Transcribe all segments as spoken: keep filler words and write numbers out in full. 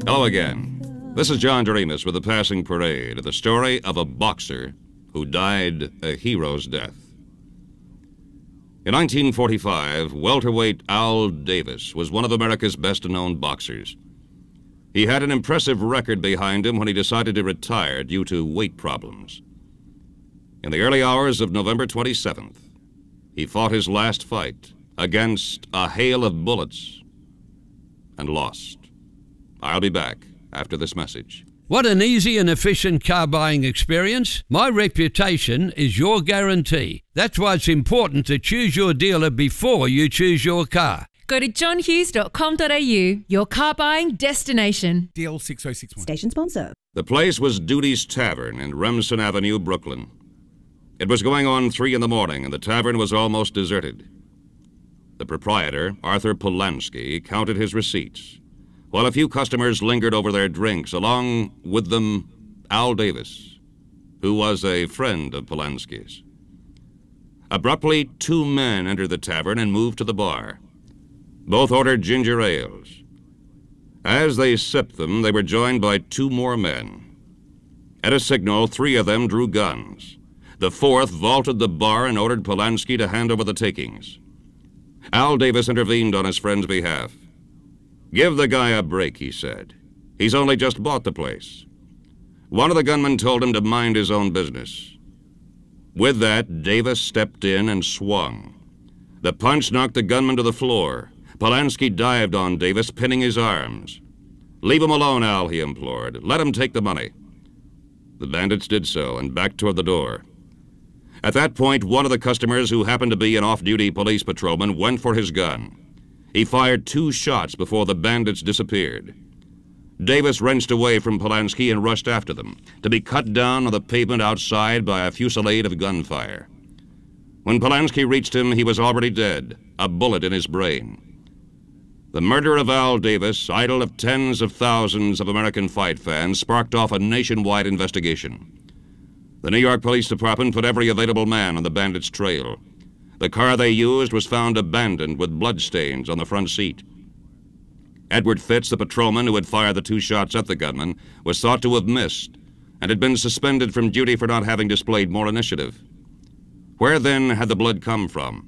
Hello again. This is John Doremus with The Passing Parade, the story of a boxer who died a hero's death. In nineteen forty-five, welterweight Al Davis was one of America's best-known boxers. He had an impressive record behind him when he decided to retire due to weight problems. In the early hours of November twenty-seventh, he fought his last fight against a hail of bullets and lost. I'll be back after this message. Want an easy and efficient car buying experience? My reputation is your guarantee. That's why it's important to choose your dealer before you choose your car. Go to john hughes dot com dot a u, your car buying destination. D L six oh six one. Station sponsor. The place was Duty's Tavern in Remsen Avenue, Brooklyn. It was going on three in the morning, and the tavern was almost deserted. The proprietor, Arthur Polanski, counted his receipts, while a few customers lingered over their drinks, along with them Al Davis, who was a friend of Polanski's. Abruptly, two men entered the tavern and moved to the bar. Both ordered ginger ales. As they sipped them, they were joined by two more men. At a signal, three of them drew guns. The fourth vaulted the bar and ordered Polanski to hand over the takings. Al Davis intervened on his friend's behalf. "Give the guy a break," he said. "He's only just bought the place." One of the gunmen told him to mind his own business. With that, Davis stepped in and swung. The punch knocked the gunman to the floor. Polanski dived on Davis, pinning his arms. "Leave him alone, Al," he implored. "Let him take the money." The bandits did so and backed toward the door. At that point, one of the customers, who happened to be an off-duty police patrolman, went for his gun. He fired two shots before the bandits disappeared. Davis wrenched away from Polanski and rushed after them, to be cut down on the pavement outside by a fusillade of gunfire. When Polanski reached him, he was already dead, a bullet in his brain. The murder of Al Davis, idol of tens of thousands of American fight fans, sparked off a nationwide investigation. The New York Police Department put every available man on the bandits' trail. The car they used was found abandoned with bloodstains on the front seat. Edward Fitz, the patrolman who had fired the two shots at the gunman, was thought to have missed and had been suspended from duty for not having displayed more initiative. Where then had the blood come from?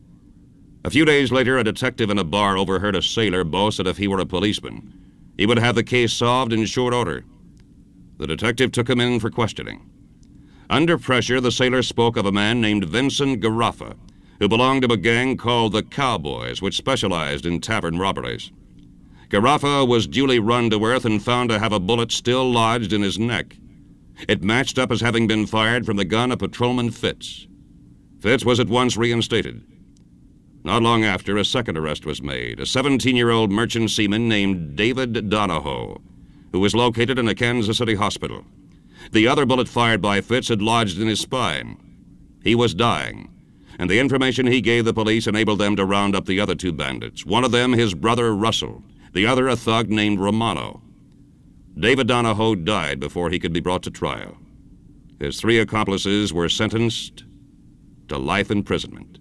A few days later, a detective in a bar overheard a sailor boast that if he were a policeman, he would have the case solved in short order. The detective took him in for questioning. Under pressure, the sailor spoke of a man named Vincent Garaffa, who belonged to a gang called the Cowboys, which specialized in tavern robberies. Garaffa was duly run to earth and found to have a bullet still lodged in his neck. It matched up as having been fired from the gun of Patrolman Fitz. Fitz was at once reinstated. Not long after, a second arrest was made, a seventeen-year-old merchant seaman named David Donahoe, who was located in a Kansas City hospital. The other bullet fired by Fitz had lodged in his spine. He was dying, and the information he gave the police enabled them to round up the other two bandits, one of them his brother Russell, the other a thug named Romano. David Donahoe died before he could be brought to trial. His three accomplices were sentenced to life imprisonment.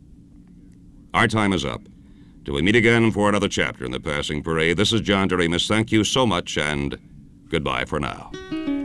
Our time is up. Till we meet again for another chapter in The Passing Parade, this is John Doremus. Thank you so much, and goodbye for now.